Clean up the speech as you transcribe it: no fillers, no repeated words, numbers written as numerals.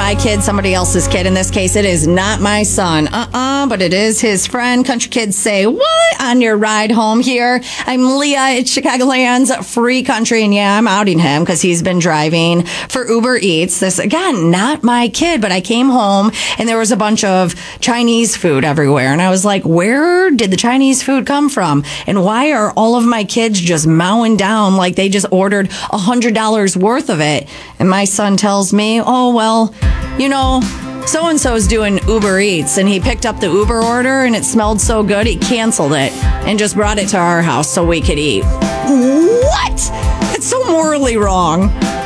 my kid, somebody else's kid. In this case, it is not my son. But it is his friend. Country kids say, what? On your ride home here. I'm Leah at Chicagoland's Free Country. And yeah, I'm outing him because he's been driving for Uber Eats. This, again, not my kid. But I came home and there was a bunch of Chinese food everywhere. And I was like, where did the Chinese food come from? And why are all of my kids just mowing down like they just ordered $100 worth of it? And my son tells me, oh, well, so-and-so's doing Uber Eats, and he picked up the Uber order, and it smelled so good, he canceled it and just brought it to our house so we could eat. What? It's so morally wrong.